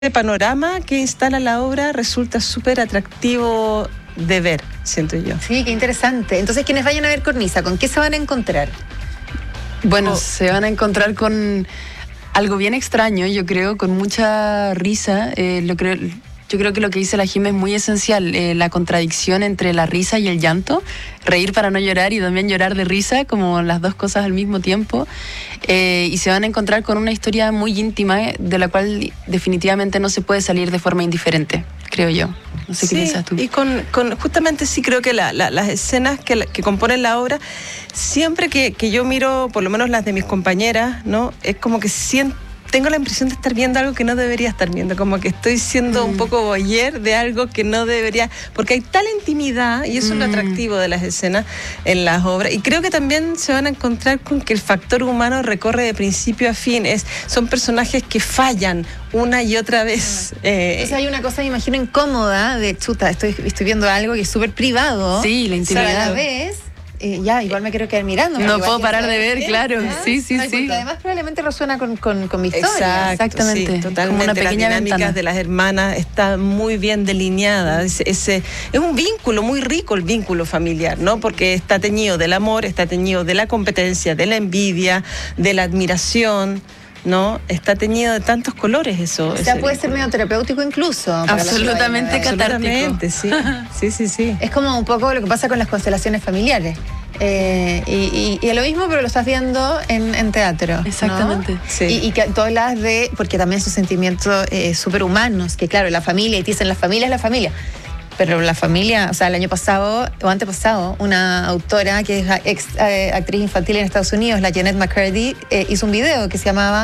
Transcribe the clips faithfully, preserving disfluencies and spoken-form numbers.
panorama que instala la obra resulta súper atractivo de ver, siento yo. Sí, qué interesante. Entonces, quienes vayan a ver Cornisa, ¿con qué se van a encontrar? Bueno, oh. se van a encontrar con algo bien extraño, yo creo, con mucha risa. Eh, lo creo, yo creo que lo que dice la Jimé es muy esencial, eh, la contradicción entre la risa y el llanto, reír para no llorar y también llorar de risa, como las dos cosas al mismo tiempo. Eh, y se van a encontrar con una historia muy íntima, eh, de la cual definitivamente no se puede salir de forma indiferente, creo yo. No sé sí, qué piensas tú. Y con, con justamente sí creo que la, la, las escenas que, la, que componen la obra, siempre que, que yo miro, por lo menos las de mis compañeras, ¿no? Es como que siento, tengo la impresión de estar viendo algo que no debería estar viendo, como que estoy siendo mm. un poco voyeur de algo que no debería, porque hay tal intimidad, y eso mm. es lo atractivo de las escenas en las obras, y creo que también se van a encontrar con que el factor humano recorre de principio a fin, es, son personajes que fallan una y otra vez. Eh, Entonces hay una cosa, me imagino, incómoda, de chuta, estoy, estoy viendo algo que es súper privado. Sí, la intimidad. Pero a la vez... Eh, ya, igual me quiero quedar mirando. No puedo parar de ver, claro. ¿Ah? Sí, sí, Ay, sí. Porque además probablemente resuena con, con, con mi historia. Exacto, exactamente. Sí, totalmente. Como una pequeña las dinámicas ventana de las hermanas está muy bien delineada. Ese, ese, es un vínculo muy rico, el vínculo familiar, ¿no? Porque está teñido del amor, está teñido de la competencia, de la envidia, de la admiración, ¿no? Está teñido de tantos colores eso. O sea, puede ser medio terapéutico incluso. Absolutamente catártico. Absolutamente, sí. Sí, sí, sí. Es como un poco lo que pasa con las constelaciones familiares. Eh, y, y, y es lo mismo, pero lo estás viendo en, en teatro. Exactamente. ¿no? Sí. Y, y que tú hablas de, porque también son sentimientos eh, súper humanos, que claro, la familia, y te dicen la familia es la familia. Pero la familia, o sea, el año pasado o antepasado, una autora que es ex eh, actriz infantil en Estados Unidos, la Jeanette McCurdy, eh, hizo un video que se llamaba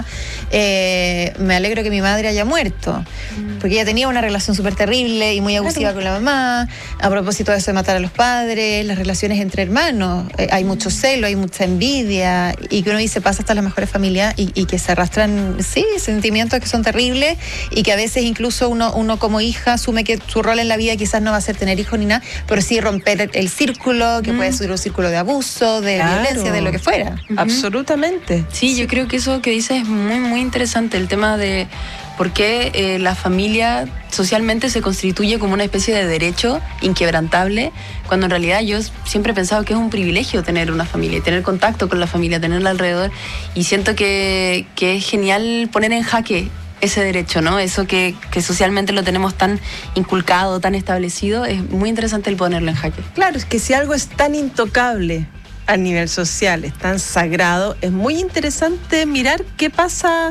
eh, Me alegro que mi madre haya muerto. Mm. Porque ella tenía una relación súper terrible y muy abusiva claro. con la mamá, a propósito de eso de matar a los padres, las relaciones entre hermanos. Eh, hay mucho celo, hay mucha envidia, y que uno dice pasa hasta las mejores familias y, y que se arrastran, sí, sentimientos que son terribles y que a veces incluso uno, uno como hija asume que su rol en la vida quizás no va a ser tener hijos ni nada, pero sí romper el, el círculo, que mm. puede ser un círculo de abuso, de claro. violencia, de lo que fuera. Uh-huh. Absolutamente. Sí, sí, yo creo que eso que dices es muy, muy interesante, el tema de por qué eh, la familia socialmente se constituye como una especie de derecho inquebrantable, cuando en realidad yo siempre he pensado que es un privilegio tener una familia y tener contacto con la familia, tenerla alrededor, y siento que, que es genial poner en jaque ese derecho, ¿no? Eso que, que socialmente lo tenemos tan inculcado, tan establecido, es muy interesante el ponerlo en jaque. Claro, es que si algo es tan intocable a nivel social, es tan sagrado, es muy interesante mirar qué pasa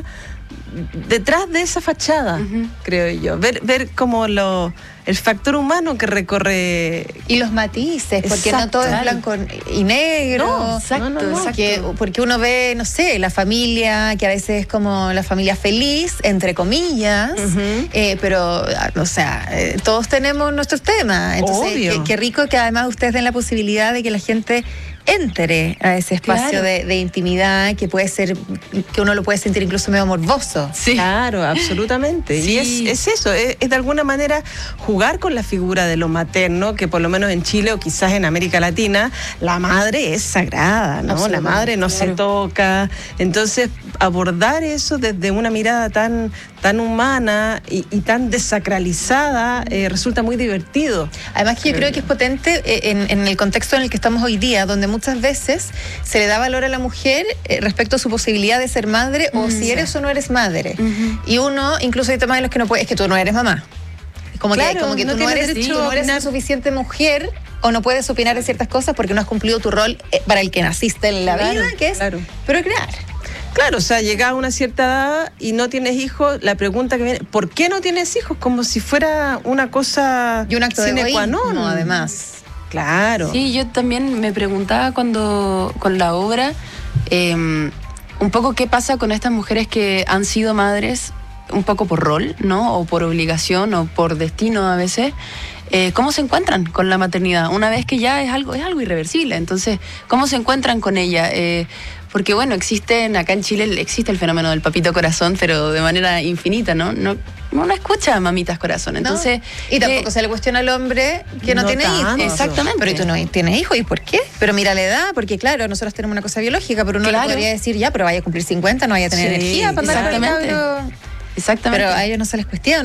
detrás de esa fachada, uh-huh. creo yo. Ver, ver como lo... el factor humano que recorre... Y los matices, porque exacto, no todo es blanco y negro. No, exacto, no, no, no. Porque, porque uno ve, no sé, la familia, que a veces es como la familia feliz, entre comillas, uh-huh. eh, pero, o sea, eh, todos tenemos nuestros temas. Entonces, qué, qué rico que además ustedes den la posibilidad de que la gente entre a ese espacio claro. de, de intimidad, que puede ser, que uno lo puede sentir incluso medio morboso. Sí. Claro, absolutamente. Sí. Y es, es eso, es, es de alguna manera jugar con la figura de lo materno, que por lo menos en Chile o quizás en América Latina, la madre es sagrada, ¿no? La madre no claro. se toca. Entonces, abordar eso desde una mirada tan, tan humana y, y tan desacralizada eh, resulta muy divertido. Además que yo creo que es potente en, en el contexto en el que estamos hoy día, donde muchas veces se le da valor a la mujer eh, respecto a su posibilidad de ser madre o mm, si eres sí. o no eres madre. Uh-huh. Y uno, incluso hay temas en los que no puede, es que tú no eres mamá. Como claro, que, como que no tú, no eres, tú no eres una suficiente mujer o no puedes opinar en ciertas cosas porque no has cumplido tu rol para el que naciste en la claro, vida, que es claro. procrear. Claro, o sea, llegas a una cierta edad y no tienes hijos, la pregunta que viene, ¿por qué no tienes hijos? Como si fuera una cosa y un acto sine de qua non. No, además. Claro. Sí, yo también me preguntaba cuando con la obra eh, un poco qué pasa con estas mujeres que han sido madres un poco por rol, ¿no? O por obligación o por destino a veces. Eh, ¿Cómo se encuentran con la maternidad? Una vez que ya es algo, es algo irreversible. Entonces, ¿cómo se encuentran con ella? Eh, porque bueno, existen, acá en Chile existe el fenómeno del papito corazón, pero de manera infinita, ¿no? No, uno no escucha mamitas corazón. Entonces, no. Y tampoco eh, se le cuestiona al hombre que no, no tiene hijos. Exactamente. Pero tú no tienes hijos, ¿y por qué? Pero mira la edad, porque claro, nosotros tenemos una cosa biológica, pero uno claro. le podría decir, ya, pero vaya a cumplir cincuenta, no vaya a tener sí, energía para andar con el cabro. Exactamente. Pero a ellos no se les cuestiona.